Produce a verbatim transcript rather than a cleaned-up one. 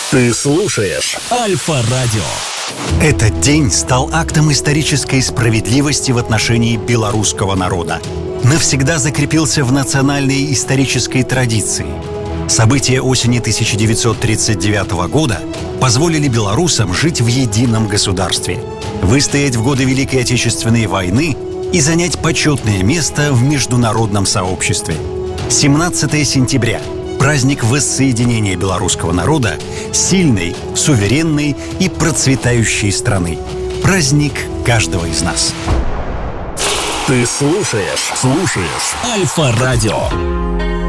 Ты слушаешь Альфа-радио. Этот день стал актом исторической справедливости в отношении белорусского народа. Навсегда закрепился в национальной исторической традиции. События осени тысяча девятьсот тридцать девятого года позволили белорусам жить в едином государстве, выстоять в годы Великой Отечественной войны и занять почетное место в международном сообществе. семнадцатое сентября – праздник воссоединения белорусского народа, сильной, суверенной и процветающей страны. Праздник каждого из нас. Ты слушаешь, слушаешь Альфа-радио.